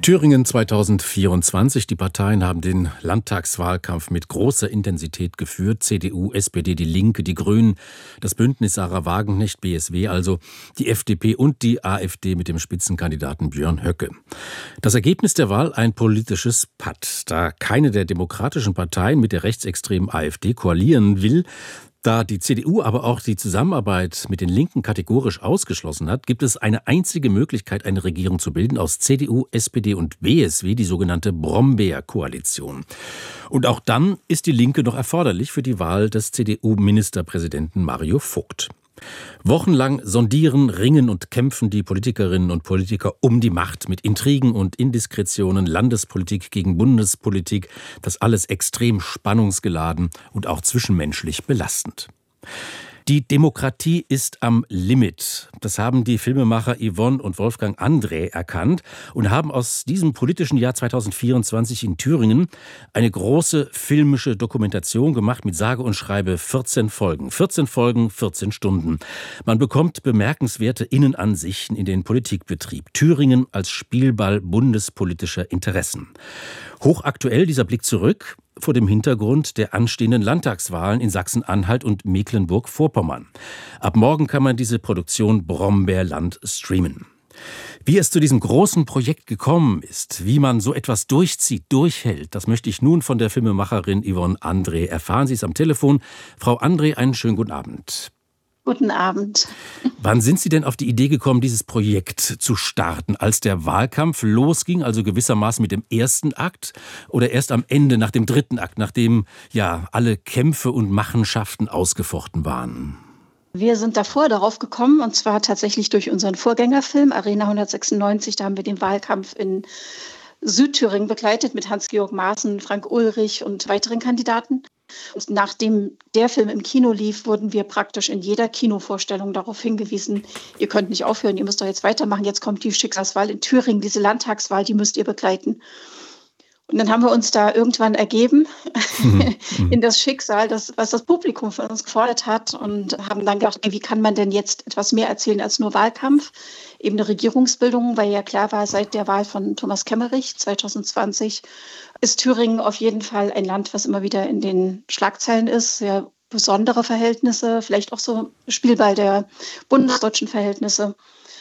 Thüringen 2024. Die Parteien haben den Landtagswahlkampf mit großer Intensität geführt. CDU, SPD, die Linke, die Grünen, das Bündnis Sarah Wagenknecht, BSW, also die FDP und die AfD mit dem Spitzenkandidaten Björn Höcke. Das Ergebnis der Wahl ein politisches Patt. Da keine der demokratischen Parteien mit der rechtsextremen AfD koalieren will, da die CDU aber auch die Zusammenarbeit mit den Linken kategorisch ausgeschlossen hat, gibt es eine einzige Möglichkeit, eine Regierung zu bilden aus CDU, SPD und BSW, die sogenannte Brombeer-Koalition. Und auch dann ist die Linke noch erforderlich für die Wahl des CDU-Ministerpräsidenten Mario Vogt. Wochenlang sondieren, ringen und kämpfen die Politikerinnen und Politiker um die Macht mit Intrigen und Indiskretionen, Landespolitik gegen Bundespolitik, das alles extrem spannungsgeladen und auch zwischenmenschlich belastend. Die Demokratie ist am Limit. Das haben die Filmemacher Yvonne und Wolfgang Andrä erkannt und haben aus diesem politischen Jahr 2024 in Thüringen eine große filmische Dokumentation gemacht mit sage und schreibe 14 Folgen. 14 Folgen, 14 Stunden. Man bekommt bemerkenswerte Innenansichten in den Politikbetrieb. Thüringen als Spielball bundespolitischer Interessen. Hochaktuell dieser Blick zurück vor dem Hintergrund der anstehenden Landtagswahlen in Sachsen-Anhalt und Mecklenburg-Vorpommern. Ab morgen kann man diese Produktion Brombeerland streamen. Wie es zu diesem großen Projekt gekommen ist, wie man so etwas durchzieht, durchhält, das möchte ich nun von der Filmemacherin Yvonne Andrä erfahren. Sie ist am Telefon. Frau Andrä, einen schönen guten Abend. Guten Abend. Wann sind Sie denn auf die Idee gekommen, dieses Projekt zu starten? Als der Wahlkampf losging, also gewissermaßen mit dem ersten Akt, oder erst am Ende, nach dem dritten Akt, nachdem ja alle Kämpfe und Machenschaften ausgefochten waren? Wir sind davor darauf gekommen, und zwar tatsächlich durch unseren Vorgängerfilm Arena 196. Da haben wir den Wahlkampf in Südthüringen begleitet mit Hans-Georg Maaßen, Frank Ulrich und weiteren Kandidaten. Und nachdem der Film im Kino lief, wurden wir praktisch in jeder Kinovorstellung darauf hingewiesen, ihr könnt nicht aufhören, ihr müsst doch jetzt weitermachen, jetzt kommt die Schicksalswahl in Thüringen, diese Landtagswahl, die müsst ihr begleiten. Und dann haben wir uns da irgendwann ergeben in das Schicksal, was das Publikum von uns gefordert hat, und haben dann gedacht, wie kann man denn jetzt etwas mehr erzählen als nur Wahlkampf? Eben eine Regierungsbildung, weil ja klar war, seit der Wahl von Thomas Kemmerich 2020 ist Thüringen auf jeden Fall ein Land, was immer wieder in den Schlagzeilen ist. Sehr besondere Verhältnisse, vielleicht auch so Spielball der bundesdeutschen Verhältnisse.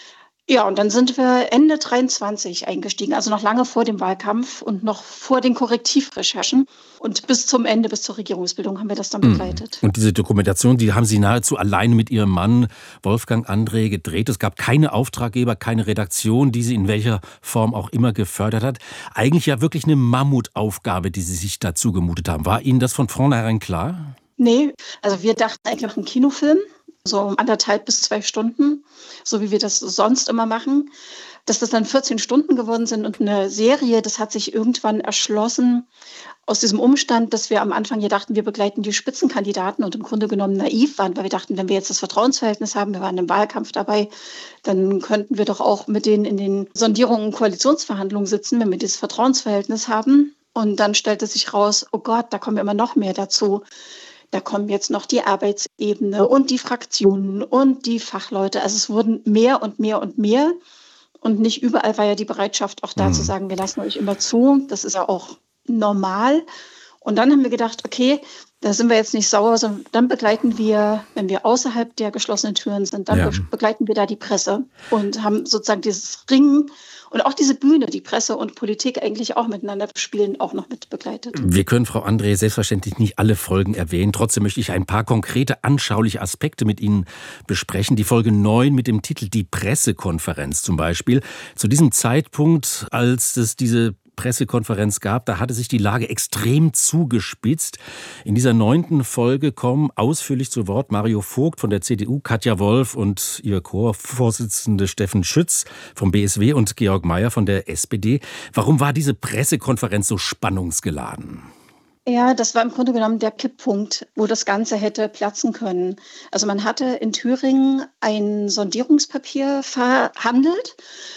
Ja, und dann sind wir Ende 23 eingestiegen, also noch lange vor dem Wahlkampf und noch vor den Korrektivrecherchen. Und bis zum Ende, bis zur Regierungsbildung haben wir das dann begleitet. Und diese Dokumentation, die haben Sie nahezu alleine mit Ihrem Mann Wolfgang Andrä gedreht. Es gab keine Auftraggeber, keine Redaktion, die Sie in welcher Form auch immer gefördert hat. Eigentlich ja wirklich eine Mammutaufgabe, die Sie sich dazu gemutet haben. War Ihnen das von vornherein klar? Nee, also wir dachten eigentlich auf einen Kinofilm. So 1,5 bis 2 Stunden, so wie wir das sonst immer machen. Dass das dann 14 Stunden geworden sind und eine Serie, das hat sich irgendwann erschlossen aus diesem Umstand, dass wir am Anfang ja dachten, wir begleiten die Spitzenkandidaten und im Grunde genommen naiv waren, weil wir dachten, wenn wir jetzt das Vertrauensverhältnis haben, wir waren im Wahlkampf dabei, dann könnten wir doch auch mit denen in den Sondierungen und Koalitionsverhandlungen sitzen, wenn wir dieses Vertrauensverhältnis haben. Und dann stellte sich raus, oh Gott, da kommen immer noch mehr dazu. Da kommen jetzt noch die Arbeitsebene und die Fraktionen und die Fachleute. Also es wurden mehr und mehr und mehr. Und nicht überall war ja die Bereitschaft auch da zu sagen, wir lassen euch immer zu. Das ist ja auch normal. Und dann haben wir gedacht, okay, da sind wir jetzt nicht sauer, sondern dann begleiten wir, wenn wir außerhalb der geschlossenen Türen sind, dann begleiten wir da die Presse und haben sozusagen dieses Ringen und auch diese Bühne, die Presse und Politik eigentlich auch miteinander spielen, auch noch mit begleitet. Wir können, Frau Andrä, selbstverständlich nicht alle Folgen erwähnen. Trotzdem möchte ich ein paar konkrete, anschauliche Aspekte mit Ihnen besprechen. Die Folge 9 mit dem Titel Die Pressekonferenz zum Beispiel. Zu diesem Zeitpunkt, als es diese Pressekonferenz gab, da hatte sich die Lage extrem zugespitzt. In dieser 9. Folge kommen ausführlich zu Wort Mario Vogt von der CDU, Katja Wolf und ihr Chorvorsitzende Steffen Schütz vom BSW und Georg Mayer von der SPD. Warum war diese Pressekonferenz so spannungsgeladen? Ja, das war im Grunde genommen der Kipppunkt, wo das Ganze hätte platzen können. Also man hatte in Thüringen ein Sondierungspapier verhandelt.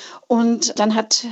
Und dann hat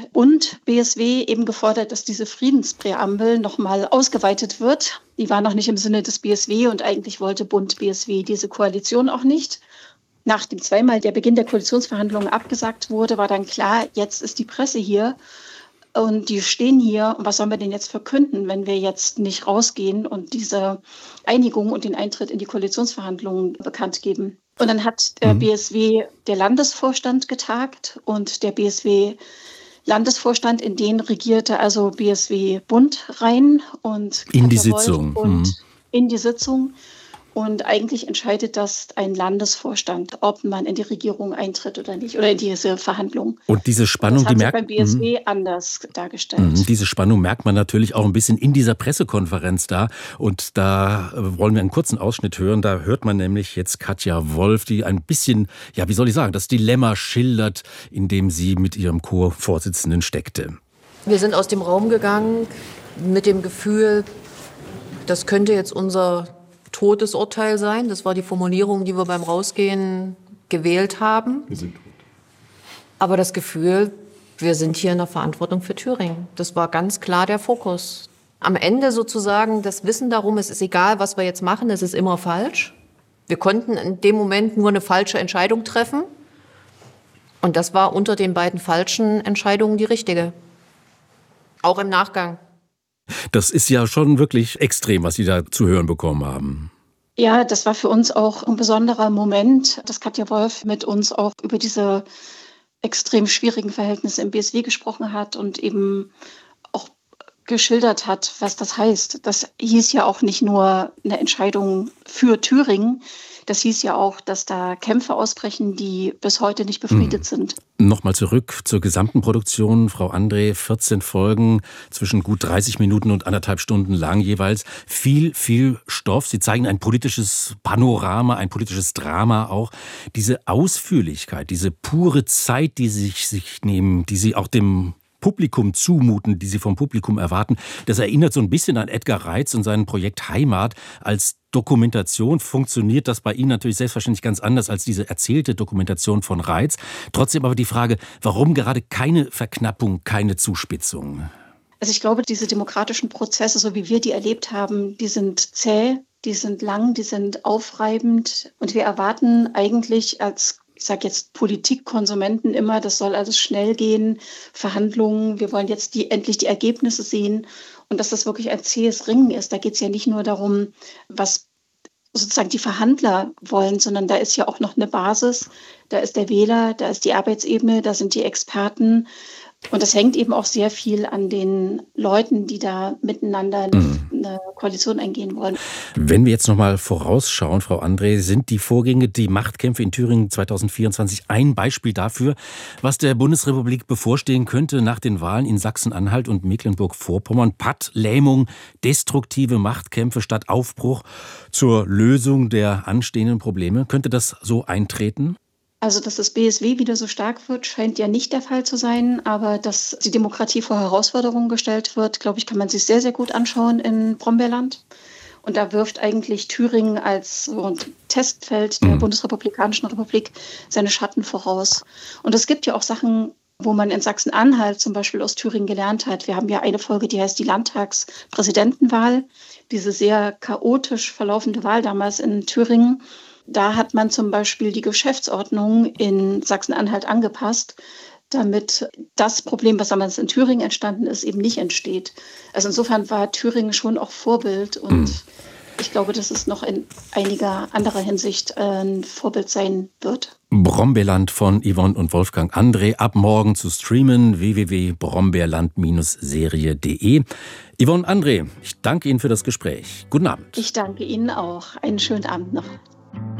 BSW eben gefordert, dass diese Friedenspräambel nochmal ausgeweitet wird. Die war noch nicht im Sinne des BSW und eigentlich wollte Bund BSW diese Koalition auch nicht. Nachdem zweimal der Beginn der Koalitionsverhandlungen abgesagt wurde, war dann klar, jetzt ist die Presse hier Und die stehen hier. Und was sollen wir denn jetzt verkünden, wenn wir jetzt nicht rausgehen und diese Einigung und den Eintritt in die Koalitionsverhandlungen bekannt geben? Und dann hat der BSW, der Landesvorstand, getagt und der BSW-Landesvorstand, in den regierte also BSW-Bund rein und in die Sitzung. In die Sitzung. Und eigentlich entscheidet das ein Landesvorstand, ob man in die Regierung eintritt oder nicht, oder in diese Verhandlungen. Und diese Spannung, das hat sich beim BSW anders dargestellt. Diese Spannung merkt man natürlich auch ein bisschen in dieser Pressekonferenz da. Und da wollen wir einen kurzen Ausschnitt hören. Da hört man nämlich jetzt Katja Wolf, die ein bisschen, ja, wie soll ich sagen, das Dilemma schildert, in dem sie mit ihrem Co-Vorsitzenden steckte. Wir sind aus dem Raum gegangen mit dem Gefühl, das könnte jetzt unser Todesurteil sein. Das war die Formulierung, die wir beim Rausgehen gewählt haben. Wir sind tot. Aber das Gefühl, wir sind hier in der Verantwortung für Thüringen. Das war ganz klar der Fokus. Am Ende sozusagen das Wissen darum, es ist egal, was wir jetzt machen, es ist immer falsch. Wir konnten in dem Moment nur eine falsche Entscheidung treffen. Und das war unter den beiden falschen Entscheidungen die richtige. Auch im Nachgang. Das ist ja schon wirklich extrem, was Sie da zu hören bekommen haben. Ja, das war für uns auch ein besonderer Moment, dass Katja Wolf mit uns auch über diese extrem schwierigen Verhältnisse im BSW gesprochen hat und eben auch geschildert hat, was das heißt. Das hieß ja auch nicht nur eine Entscheidung für Thüringen, das hieß ja auch, dass da Kämpfe ausbrechen, die bis heute nicht befriedet sind. Nochmal zurück zur gesamten Produktion. Frau André, 14 Folgen, zwischen gut 30 Minuten und 1,5 Stunden lang jeweils. Viel Stoff. Sie zeigen ein politisches Panorama, ein politisches Drama auch. Diese Ausführlichkeit, diese pure Zeit, die Sie sich nehmen, die Sie auch dem Publikum zumuten, die Sie vom Publikum erwarten. Das erinnert so ein bisschen an Edgar Reitz und sein Projekt Heimat. Als Dokumentation funktioniert das bei Ihnen natürlich selbstverständlich ganz anders als diese erzählte Dokumentation von Reitz. Trotzdem aber die Frage, warum gerade keine Verknappung, keine Zuspitzung? Also ich glaube, diese demokratischen Prozesse, so wie wir die erlebt haben, die sind zäh, die sind lang, die sind aufreibend. Und wir erwarten eigentlich als, ich sage jetzt Politikkonsumenten immer, das soll alles schnell gehen, Verhandlungen, wir wollen jetzt endlich die Ergebnisse sehen und dass das wirklich ein zähes Ringen ist. Da geht es ja nicht nur darum, was sozusagen die Verhandler wollen, sondern da ist ja auch noch eine Basis, da ist der Wähler, da ist die Arbeitsebene, da sind die Experten. Und das hängt eben auch sehr viel an den Leuten, die da miteinander eine Koalition eingehen wollen. Wenn wir jetzt nochmal vorausschauen, Frau André, sind die Vorgänge, die Machtkämpfe in Thüringen 2024 ein Beispiel dafür, was der Bundesrepublik bevorstehen könnte nach den Wahlen in Sachsen-Anhalt und Mecklenburg-Vorpommern? Patt, Lähmung, destruktive Machtkämpfe statt Aufbruch zur Lösung der anstehenden Probleme. Könnte das so eintreten? Also, dass das BSW wieder so stark wird, scheint ja nicht der Fall zu sein. Aber dass die Demokratie vor Herausforderungen gestellt wird, glaube ich, kann man sich sehr, sehr gut anschauen in Brombeerland. Und da wirft eigentlich Thüringen als so ein Testfeld der Bundesrepublikanischen Republik seine Schatten voraus. Und es gibt ja auch Sachen, wo man in Sachsen-Anhalt zum Beispiel aus Thüringen gelernt hat. Wir haben ja eine Folge, die heißt die Landtagspräsidentenwahl, diese sehr chaotisch verlaufende Wahl damals in Thüringen. Da hat man zum Beispiel die Geschäftsordnung in Sachsen-Anhalt angepasst, damit das Problem, was damals in Thüringen entstanden ist, eben nicht entsteht. Also insofern war Thüringen schon auch Vorbild und ich glaube, dass es noch in einiger anderer Hinsicht ein Vorbild sein wird. Brombeerland von Yvonne und Wolfgang André, ab morgen zu streamen, www.brombeerland-serie.de. Yvonne André, ich danke Ihnen für das Gespräch. Guten Abend. Ich danke Ihnen auch. Einen schönen Abend noch.